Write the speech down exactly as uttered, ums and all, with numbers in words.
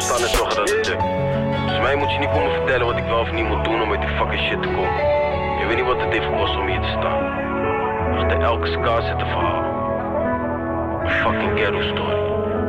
staan en zorgen dat het lukt. Dus mij moet je niet komen vertellen wat ik wel of niet moet doen om uit die fucking shit te komen. Je weet niet wat het heeft gekost om hier te staan. Achter elke scar zit een verhaal. Een fucking ghetto story.